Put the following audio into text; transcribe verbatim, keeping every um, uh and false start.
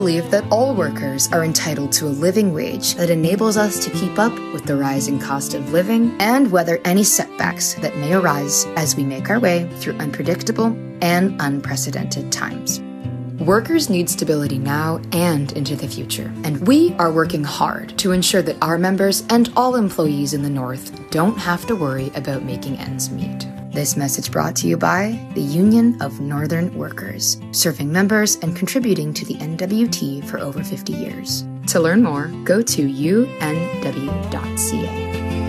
believe that all workers are entitled to a living wage that enables us to keep up with the rising cost of living and weather any setbacks that may arise as we make our way through unpredictable and unprecedented times. Workers need stability now and into the future, and we are working hard to ensure that our members and all employees in the North don't have to worry about making ends meet. This message brought to you by the Union of Northern Workers, serving members and contributing to the N W T for over fifty years. To learn more, go to U N W dot C A.